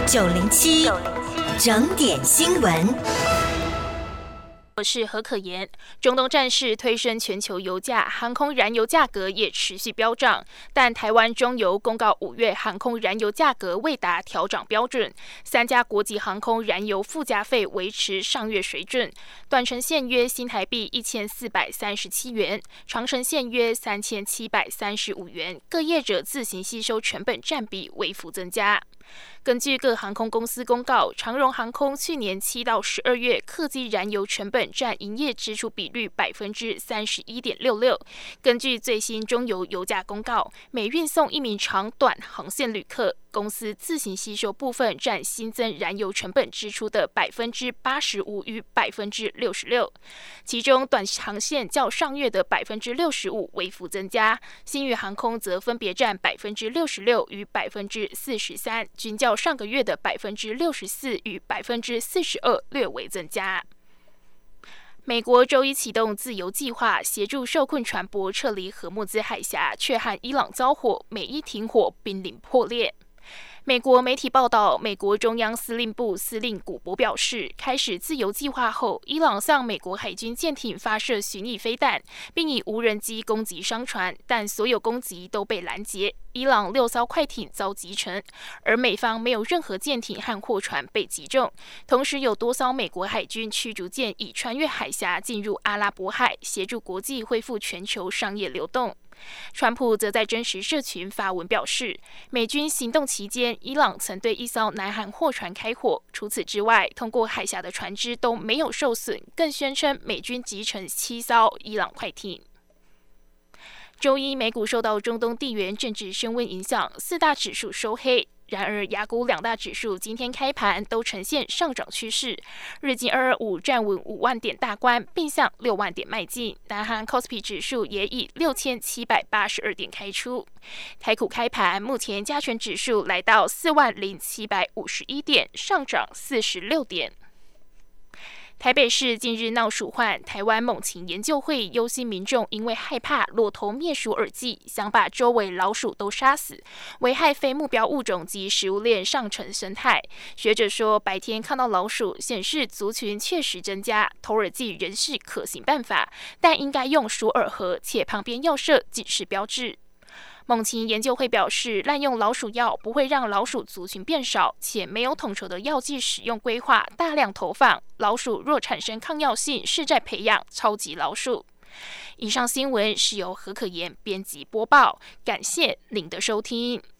907整点新闻。 我是何可言。中东战事推升全球油价，航空燃油价格也持续飙涨。但台湾中油公告5月航空燃油价格未达调涨标准，3家国际航空燃油附加费维持上月水准。短程线约新台币1437元，长程线约3735元，各业者自行吸收成本占比微幅增加。根据各航空公司公告，长荣航空去年7到12月客机燃油成本占营业支出比率31.66%。根据最新中油油价公告，每运送1名长短航线旅客，公司自行吸收部分占新增燃油成本支出的85%与66%，其中短航线较上月的65%微幅增加，新宇航空则分别占66%与43%，均较上个月的64%与42%略微增加。美国周一启动自由计划，协助受困船舶撤离荷木兹海峡，却和伊朗交火，美伊停火濒临破裂。美国媒体报道，美国中央司令部司令古博表示，开始自由计划后，伊朗向美国海军舰艇发射巡弋飞弹，并以无人机攻击商船，但所有攻击都被拦截。伊朗6艘快艇遭击沉，而美方没有任何舰艇和货船被击中。同时，有多艘美国海军驱逐舰已穿越海峡进入阿拉伯海，协助国际恢复全球商业流动。川普则在真实社群发文表示，美军行动期间，伊朗曾对一艘南韩货船开火。除此之外，通过海峡的船只都没有受损，更宣称美军击沉7艘伊朗快艇。周一，美股受到中东地缘政治升温影响，4大指数收黑。然而，亚股2大指数今天开盘都呈现上涨趋势，日经225站稳5万点大关，并向6万点迈进。南韩 KOSPI 指数也以6782点开出。台股开盘，目前加权指数来到40751点，上涨46点。台北市近日闹鼠患，台湾猛禽研究会忧心民众因为害怕落头灭鼠耳祭，想把周围老鼠都杀死，危害非目标物种及食物链上层生态。学者说，白天看到老鼠，显示族群确实增加，头耳祭仍是可行办法，但应该用鼠耳盒，且旁边要设警示标志。猛禽研究会表示，滥用老鼠药不会让老鼠族群变少，且没有统筹的药剂使用规划，大量投放，老鼠若产生抗药性，是在培养超级老鼠。以上新闻是由何可言编辑播报，感谢您的收听。